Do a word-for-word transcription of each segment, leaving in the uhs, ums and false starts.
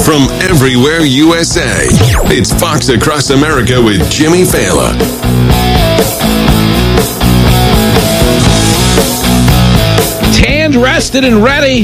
from everywhere U S A. It's Fox Across America with Jimmy Failla. Tanned, rested, and ready.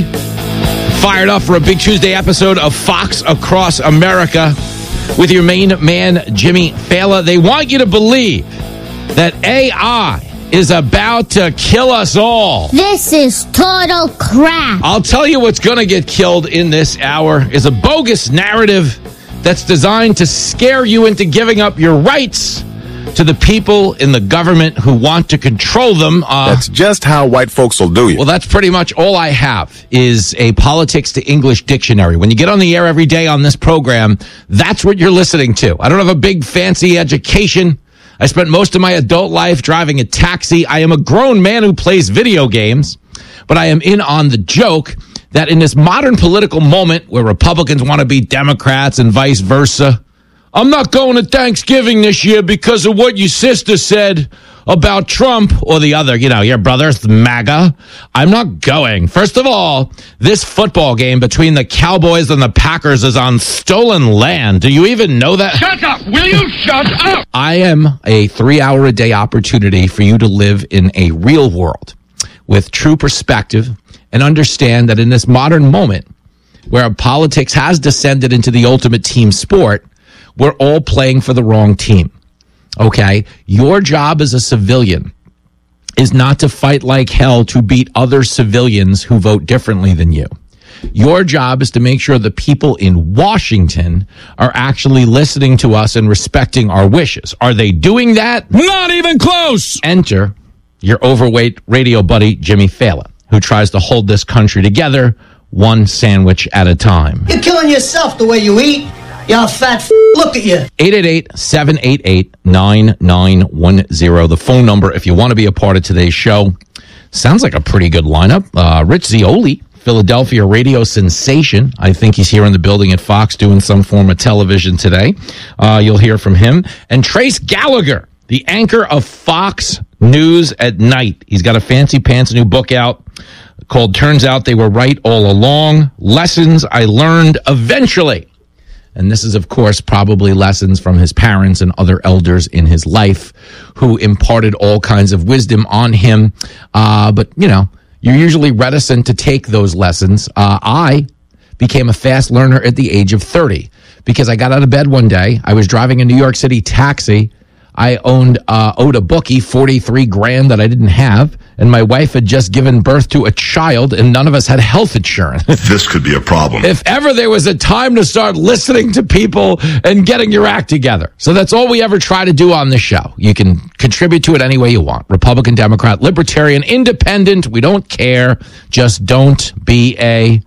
Fired up for a big Tuesday episode of Fox Across America with your main man, Jimmy Failla. They want you to believe that A I is about to kill us all. This is total crap. I'll tell you what's going to get killed in this hour is a bogus narrative that's designed to scare you into giving up your rights to the people in the government who want to control them. Uh, that's just how white folks will do you. Well, that's pretty much all I have is a politics to English dictionary. When you get on the air every day on this program, that's what you're listening to. I don't have a big fancy education. I spent most of my adult life driving a taxi. I am a grown man who plays video games, but I am in on the joke that in this modern political moment where Republicans want to be Democrats and vice versa, I'm not going to Thanksgiving this year because of what your sister said about Trump or the other, you know, your brother's MAGA. I'm not going. First of all, this football game between the Cowboys and the Packers is on stolen land. Do you even know that? Shut up! Will you shut up? I am a three-hour-a-day opportunity for you to live in a real world with true perspective and understand that in this modern moment where politics has descended into the ultimate team sport, we're all playing for the wrong team. Okay, your job as a civilian is not to fight like hell to beat other civilians who vote differently than you. Your job is to make sure the people in Washington are actually listening to us and respecting our wishes. Are they doing that? Not even close! Enter your overweight radio buddy, Jimmy Failla, who tries to hold this country together one sandwich at a time. You're killing yourself the way you eat. Y'all fat f***, look at you. eight eight eight, seven eight eight, nine nine one zero. The phone number if you want to be a part of today's show. Sounds like a pretty good lineup. Uh, Rich Zeoli, Philadelphia radio sensation. I think he's here in the building at Fox doing some form of television today. Uh, you'll hear from him. And Trace Gallagher, the anchor of Fox News at Night. He's got a fancy pants new book out called Turns Out They Were Right All Along. Lessons I Learned Eventually. And this is, of course, probably lessons from his parents and other elders in his life who imparted all kinds of wisdom on him. Uh, but, you know, you're usually reticent to take those lessons. Uh, I became a fast learner at the age of thirty because I got out of bed one day. I was driving a New York City taxi. I owned, uh, owed a bookie forty-three grand that I didn't have. And my wife had just given birth to a child and none of us had health insurance. This could be a problem. If ever there was a time to start listening to people and getting your act together. So that's all we ever try to do on this show. You can contribute to it any way you want. Republican, Democrat, Libertarian, Independent. We don't care. Just don't be a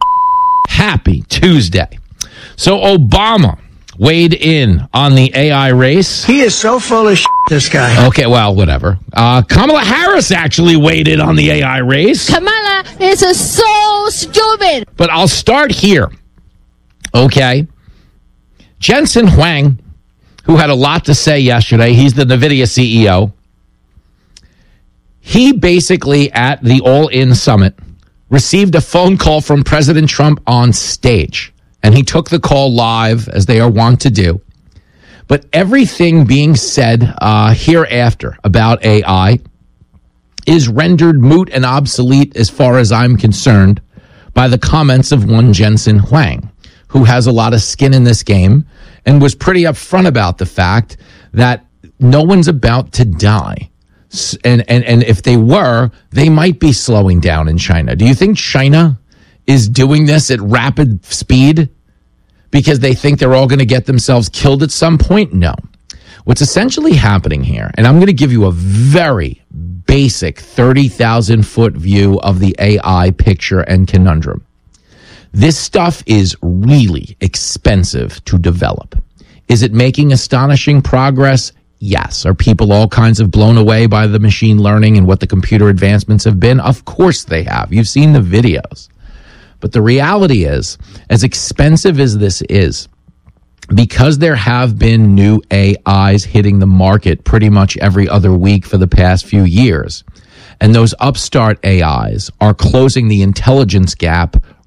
happy Tuesday. So Obama weighed in on the A I race. He is so full of shit, this guy. Okay, well, whatever. Uh, Kamala Harris actually weighed in on the A I race. Kamala is so stupid. But I'll start here. Okay. Jensen Huang, who had a lot to say yesterday, he's the NVIDIA C E O. He basically, at the All-In Summit, received a phone call from President Trump on stage. And he took the call live, as they are wont to do. But everything being said uh, hereafter about A I is rendered moot and obsolete, as far as I'm concerned, by the comments of one Jensen Huang, who has a lot of skin in this game and was pretty upfront about the fact that no one's about to die. And, and, and if they were, they might be slowing down in China. Do you think China is doing this at rapid speed because they think they're all going to get themselves killed at some point? No. What's essentially happening here, and I'm going to give you a very basic thirty thousand foot view of the A I picture and conundrum. This stuff is really expensive to develop. Is it making astonishing progress? Yes. Are people all kinds of blown away by the machine learning and what the computer advancements have been? Of course they have. You've seen the videos. But the reality is, as expensive as this is, because there have been new A Is hitting the market pretty much every other week for the past few years, and those upstart A Is are closing the intelligence gap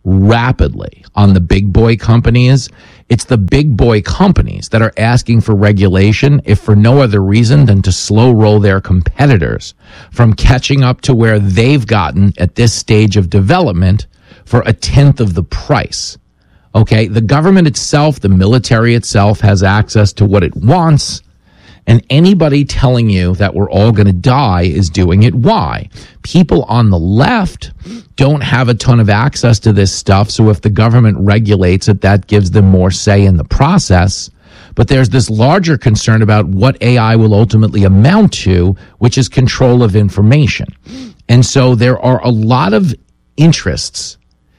rapidly on the big boy companies, it's the big boy companies that are asking for regulation, if for no other reason than to slow roll their competitors from catching up to where they've gotten at this stage of development for a tenth of the price. Okay, the government itself, the military itself, has access to what it wants, and anybody telling you that we're all going to die is doing it. Why? People on the left don't have a ton of access to this stuff, so if the government regulates it, that gives them more say in the process. But there's this larger concern about what A I will ultimately amount to, which is control of information. And so there are a lot of interests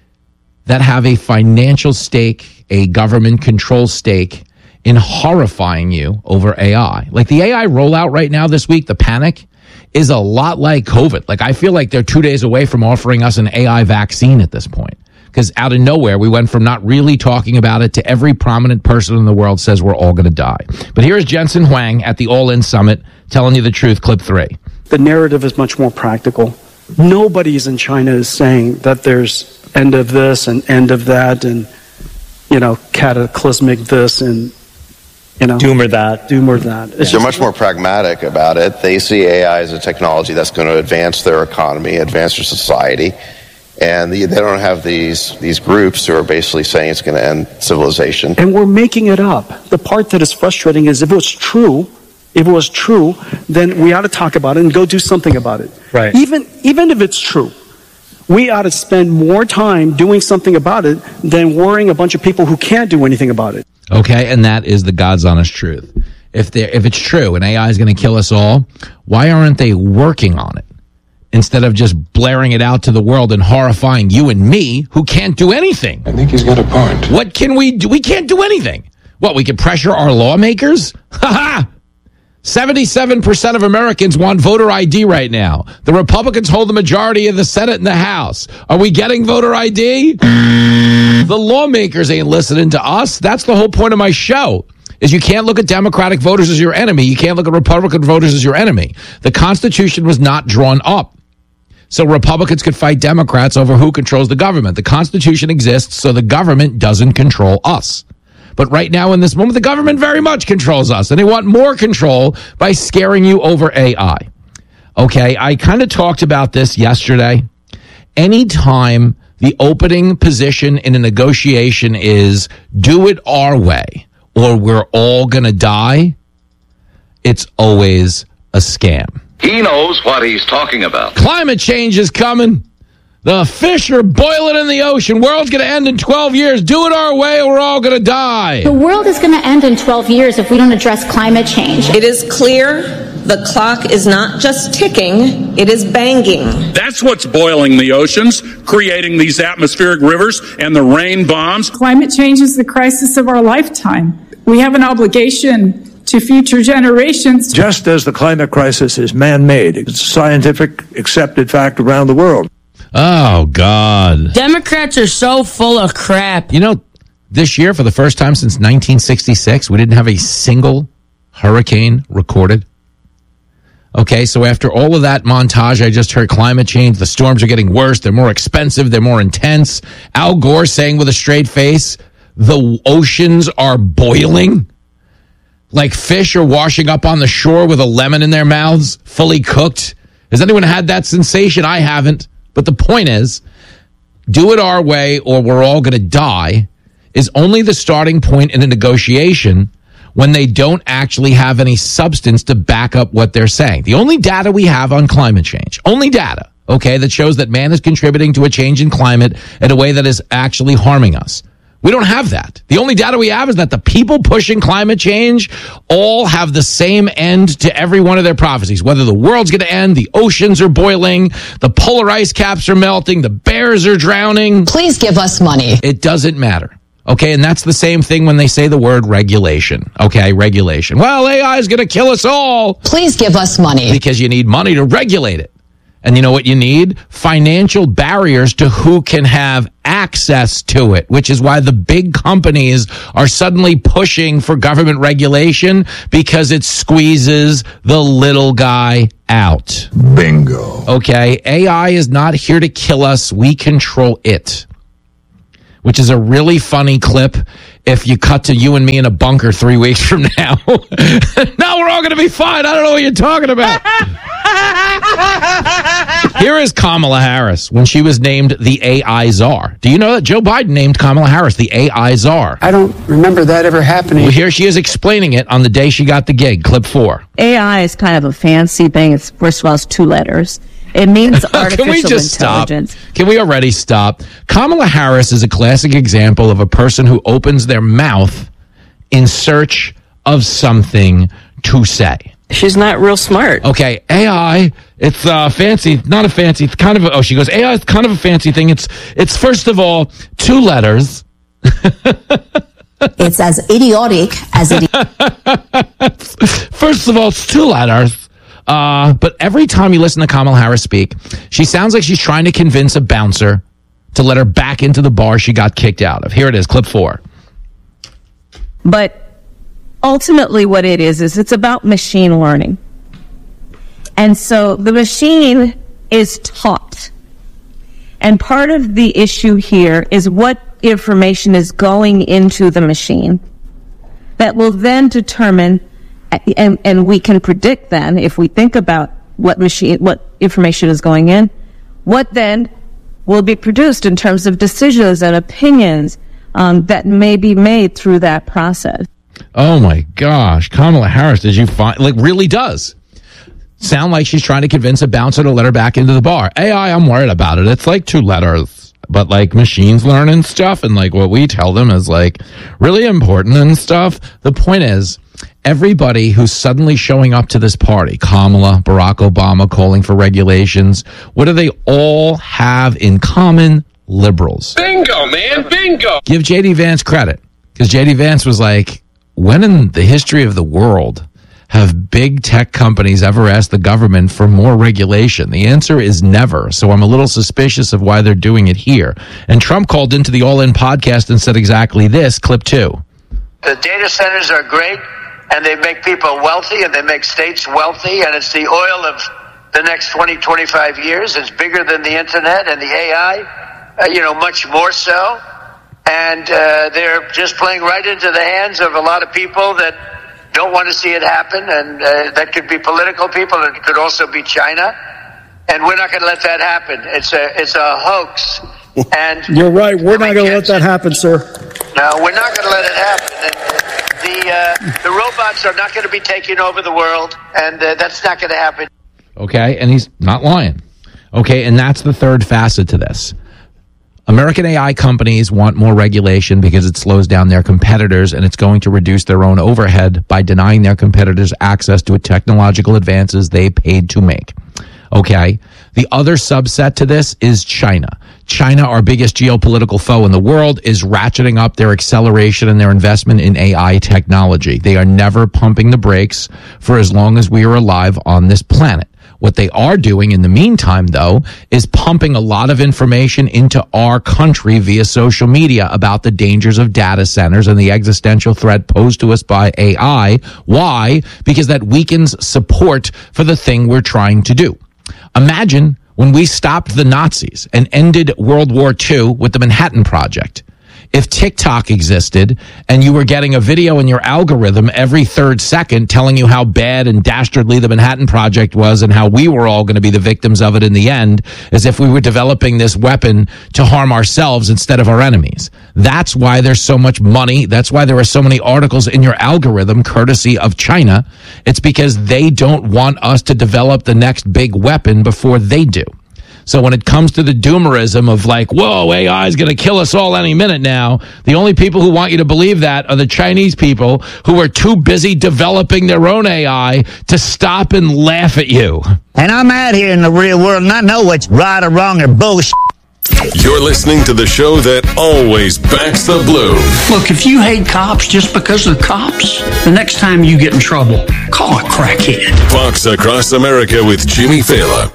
that have a financial stake, a government control stake in horrifying you over A I. Like the A I rollout right now this week, the panic is a lot like COVID. Like I feel like they're two days away from offering us an A I vaccine at this point. Because out of nowhere, we went from not really talking about it to every prominent person in the world says we're all going to die. But here's Jensen Huang at the All In Summit telling you the truth, clip three. The narrative is much more practical. Nobody's in China is saying that there's end of this and end of that and, you know, cataclysmic this and, you know, doom or that. Doom or that. It's They're much more pragmatic about it. They see A I as a technology that's going to advance their economy, advance their society. And they don't have these these groups who are basically saying it's going to end civilization. And we're making it up. The part that is frustrating is if it was true, if it was true, then we ought to talk about it and go do something about it. Right. Even even if it's true, we ought to spend more time doing something about it than worrying a bunch of people who can't do anything about it. Okay, and that is the God's honest truth. If they if it's true and A I is going to kill us all, why aren't they working on it? Instead of just blaring it out to the world and horrifying you and me, who can't do anything. I think he's got a point. What can we do? We can't do anything. What, we can pressure our lawmakers? Ha ha! seventy-seven percent of Americans want voter I D right now. The Republicans hold the majority of the Senate and the House. Are we getting voter I D? The lawmakers ain't listening to us. That's the whole point of my show. Is you can't look at Democratic voters as your enemy. You can't look at Republican voters as your enemy. The Constitution was not drawn up so Republicans could fight Democrats over who controls the government. The Constitution exists so the government doesn't control us. But right now in this moment, the government very much controls us, and they want more control by scaring you over A I. Okay, I kind of talked about this yesterday. Anytime the opening position in a negotiation is do it our way or we're all going to die, it's always a scam. He knows what he's talking about. Climate change is coming. The fish are boiling in the ocean. World's going to end in twelve years. Do it our way or we're all going to die. The world is going to end in twelve years if we don't address climate change. It is clear the clock is not just ticking, it is banging. That's what's boiling the oceans, creating these atmospheric rivers and the rain bombs. Climate change is the crisis of our lifetime. We have an obligation to future generations. Just as the climate crisis is man-made, it's a scientific accepted fact around the world. Oh, God. Democrats are so full of crap. You know, this year, for the first time since nineteen sixty-six, we didn't have a single hurricane recorded. Okay, so after all of that montage, I just heard climate change, the storms are getting worse, they're more expensive, they're more intense. Al Gore saying with a straight face, the oceans are boiling. Like fish are washing up on the shore with a lemon in their mouths, fully cooked. Has anyone had that sensation? I haven't. But the point is, do it our way or we're all going to die is only the starting point in a negotiation when they don't actually have any substance to back up what they're saying. The only data we have on climate change, only data, okay, that shows that man is contributing to a change in climate in a way that is actually harming us. We don't have that. The only data we have is that the people pushing climate change all have the same end to every one of their prophecies. Whether the world's going to end, the oceans are boiling, the polar ice caps are melting, the bears are drowning. Please give us money. It doesn't matter. Okay, and that's the same thing when they say the word regulation. Okay, regulation. Well, A I is going to kill us all. Please give us money. Because you need money to regulate it. And you know what you need? Financial barriers to who can have access to it, which is why the big companies are suddenly pushing for government regulation because it squeezes the little guy out. Bingo. Okay, A I is not here to kill us. We control it. which is a really funny clip if you cut to you and me in a bunker three weeks from now. No, we're all going to be fine. I don't know what you're talking about. Here is Kamala Harris when she was named the A I czar. Do you know that Joe Biden named Kamala Harris the A I czar? I don't remember that ever happening. Well, here she is explaining it on the day she got the gig. Clip four. A I is kind of a fancy thing. It's, first of all, it's two letters. It means artificial Can we just intelligence. Stop? Can we already stop? Kamala Harris is a classic example of a person who opens their mouth in search of something to say. She's not real smart. Okay, A I, it's uh, fancy, not a fancy, it's kind of a, oh, she goes, A I is kind of a fancy thing. It's, it's first of all, two letters. It's as idiotic as it is. First of all, it's two letters. Uh, but every time you listen to Kamala Harris speak, she sounds like she's trying to convince a bouncer to let her back into the bar she got kicked out of. Here it is, clip four. But ultimately what it is, is it's about machine learning. And so the machine is taught. And part of the issue here is what information is going into the machine that will then determine, and, and we can predict then, if we think about what machine, what information is going in, what then will be produced in terms of decisions and opinions um, that may be made through that process. Oh my gosh, Kamala Harris, did you find, like, really does sound like she's trying to convince a bouncer to let her back into the bar. A I, I'm worried about it. It's like two letters, but like machines learning stuff and like what we tell them is like really important and stuff. The point is, everybody who's suddenly showing up to this party, Kamala, Barack Obama calling for regulations, what do they all have in common? Liberals. Bingo, man, bingo. Give J D Vance credit, because J D Vance was like, when in the history of the world have big tech companies ever asked the government for more regulation? The answer is never. So I'm a little suspicious of why they're doing it here. And Trump called into the All In podcast and said exactly this. Clip two. The data centers are great, and they make people wealthy, and they make states wealthy, and it's the oil of the next twenty, twenty-five years. It's bigger than the internet and the A I, uh, you know, much more so. And uh, they're just playing right into the hands of a lot of people that don't want to see it happen, and uh, that could be political people, and it could also be China. And we're not going to let that happen. It's a it's a hoax. And you're right. We're not going to let that happen, sir. No, we're not going to let it happen. And the uh, the robots are not going to be taking over the world, and uh, that's not going to happen. Okay, and he's not lying. Okay, and that's the third facet to this. American A I companies want more regulation because it slows down their competitors, and it's going to reduce their own overhead by denying their competitors access to technological advances they paid to make. Okay. The other subset to this is China. China, our biggest geopolitical foe in the world, is ratcheting up their acceleration and their investment in A I technology. They are never pumping the brakes for as long as we are alive on this planet. What they are doing in the meantime, though, is pumping a lot of information into our country via social media about the dangers of data centers and the existential threat posed to us by A I. Why? Because that weakens support for the thing we're trying to do. Imagine when we stopped the Nazis and ended World War Two with the Manhattan Project. If TikTok existed and you were getting a video in your algorithm every third second telling you how bad and dastardly the Manhattan Project was and how we were all going to be the victims of it in the end, as if we were developing this weapon to harm ourselves instead of our enemies. That's why there's so much money. That's why there are so many articles in your algorithm courtesy of China. It's because they don't want us to develop the next big weapon before they do. So when it comes to the doomerism of like, whoa, A I is going to kill us all any minute now, the only people who want you to believe that are the Chinese people who are too busy developing their own A I to stop and laugh at you. And I'm out here in the real world, and I know what's right or wrong or bullshit. You're listening to the show that always backs the blue. Look, if you hate cops just because of cops, the next time you get in trouble, call a crackhead. Fox Across America with Jimmy Fallon.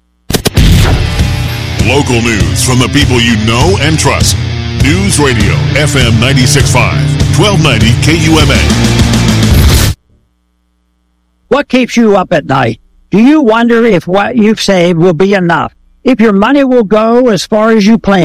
Local news from the people you know and trust. News Radio, F M ninety-six point five, twelve ninety K U M A. What keeps you up at night? Do you wonder if what you've saved will be enough? If your money will go as far as you plan?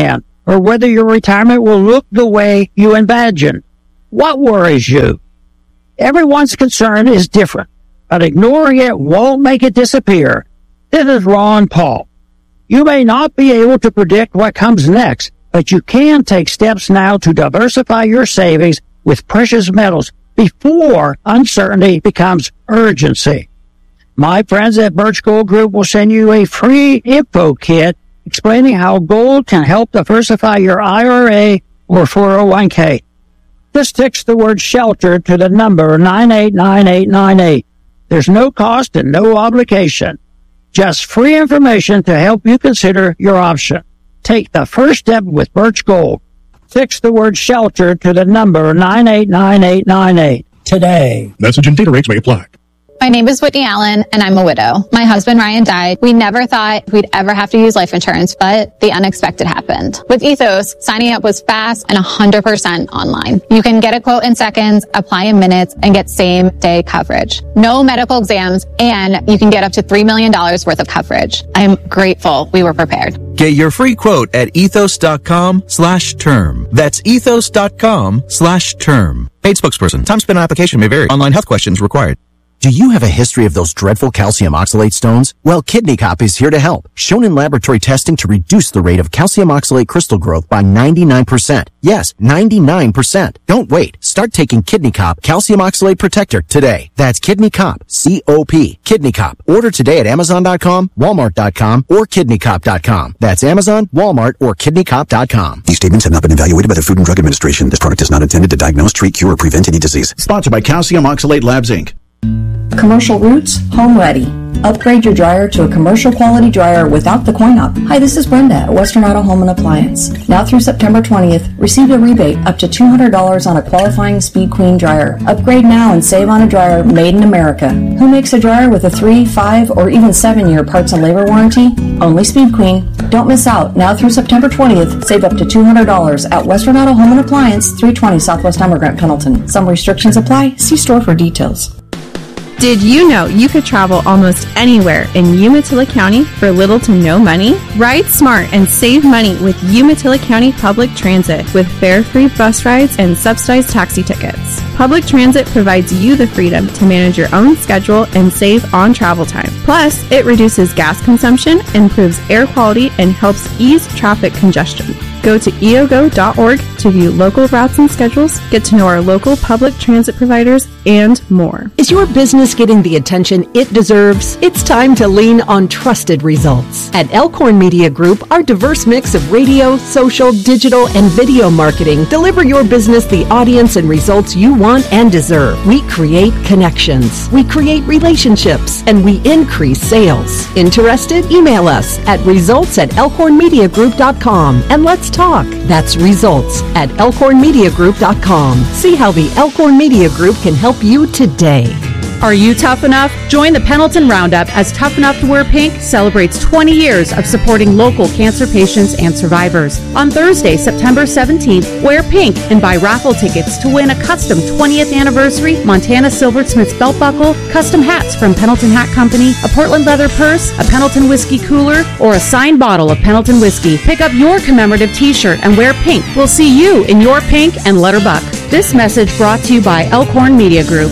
or whether your retirement will look the way you imagine. What worries you? Everyone's concern is different, but ignoring it won't make it disappear. This is Ron Paul. You may not be able to predict what comes next, but you can take steps now to diversify your savings with precious metals before uncertainty becomes urgency. My friends at Birch Gold Group will send you a free info kit explaining how gold can help diversify your I R A or four oh one k. Just text the word shelter to the number nine eight nine eight nine eight. There's no cost and no obligation. Just free information to help you consider your option. Take the first step with Birch Gold. Text the word shelter to the number nine eight nine eight nine eight today. Message and data rates may apply. My name is Whitney Allen, and I'm a widow. My husband, Ryan, died. We never thought we'd ever have to use life insurance, but the unexpected happened. With Ethos, signing up was fast and one hundred percent online. You can get a quote in seconds, apply in minutes, and get same-day coverage. No medical exams, and you can get up to three million dollars worth of coverage. I'm grateful we were prepared. Get your free quote at ethos.com slash term. That's ethos.com slash term. Paid spokesperson. Time spent on application may vary. Online health questions required. Do you have a history of those dreadful calcium oxalate stones? Well, Kidney Cop is here to help. Shown in laboratory testing to reduce the rate of calcium oxalate crystal growth by ninety-nine percent. Yes, ninety-nine percent. Don't wait. Start taking Kidney Cop Calcium Oxalate Protector today. That's Kidney Cop, C O P. Kidney Cop. Order today at amazon dot com, walmart dot com, or kidney cop dot com. That's Amazon, Walmart, or kidney cop dot com. These statements have not been evaluated by the Food and Drug Administration. This product is not intended to diagnose, treat, cure, or prevent any disease. Sponsored by Calcium Oxalate Labs, Incorporated. Commercial Roots, home ready. Upgrade your dryer to a commercial quality dryer without the coin-op. Hi, this is Brenda at Western Auto Home and Appliance. Now through September twentieth, receive a rebate up to two hundred dollars on a qualifying Speed Queen dryer. Upgrade now and save on a dryer made in America. Who makes a dryer with a three, five, or even seven-year parts and labor warranty? Only Speed Queen. Don't miss out. Now through September twentieth, save up to two hundred dollars at Western Auto Home and Appliance, three twenty Southwest Emigrant, Pendleton. Some restrictions apply. See store for details. Did you know you could travel almost anywhere in Umatilla County for little to no money? Ride smart and save money with Umatilla County Public Transit with fare-free bus rides and subsidized taxi tickets. Public Transit provides you the freedom to manage your own schedule and save on travel time. Plus, it reduces gas consumption, improves air quality, and helps ease traffic congestion. Go to e o g o dot org to view local routes and schedules, get to know our local public transit providers, and more. Is your business getting the attention it deserves? It's time to lean on trusted results. At Elkhorn Media Group, our diverse mix of radio, social, digital, and video marketing deliver your business the audience and results you want and deserve. We create connections, we create relationships, and we increase sales. Interested? Email us at results at elkhorn media group dot com and let's talk. That's results at elkhorn media group dot com. See how the Elkhorn Media Group can help you today. Are you tough enough? Join the Pendleton Roundup as Tough Enough to Wear Pink celebrates twenty years of supporting local cancer patients and survivors. On Thursday, September seventeenth, wear pink and buy raffle tickets to win a custom twentieth anniversary Montana Silversmiths belt buckle, custom hats from Pendleton Hat Company, a Portland leather purse, a Pendleton whiskey cooler, or a signed bottle of Pendleton whiskey. Pick up your commemorative t-shirt and wear pink. We'll see you in your pink and let her buck. This message brought to you by Elkhorn Media Group.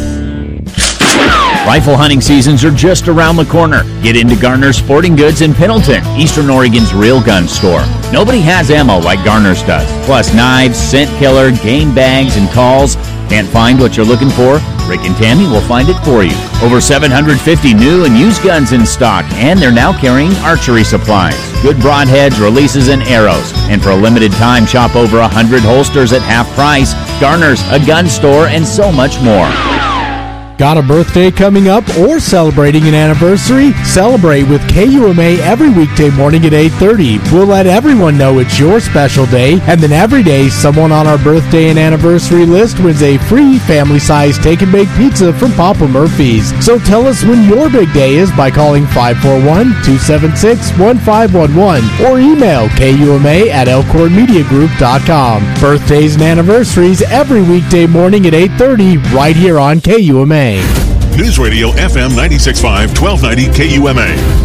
Rifle hunting seasons are just around the corner. Get into Garner Sporting Goods in Pendleton, Eastern Oregon's real gun store. Nobody has ammo like Garner's does. Plus knives, scent killer, game bags, and calls. Can't find what you're looking for? Rick and Tammy will find it for you. Over seven hundred fifty new and used guns in stock, and they're now carrying archery supplies. Good broadheads, releases, and arrows. And for a limited time, shop over one hundred holsters at half price. Garner's, a gun store, and so much more. Got a birthday coming up or celebrating an anniversary? Celebrate with K U M A every weekday morning at eight thirty. We'll let everyone know it's your special day, and then every day, someone on our birthday and anniversary list wins a free family-sized take-and-bake pizza from Papa Murphy's. So tell us when your big day is by calling five four one, two seven six, one five one one or email K U M A at elkhorn media group dot com. Birthdays and anniversaries every weekday morning at eight thirty right here on K U M A. News Radio F M ninety-six point five, twelve ninety K U M A.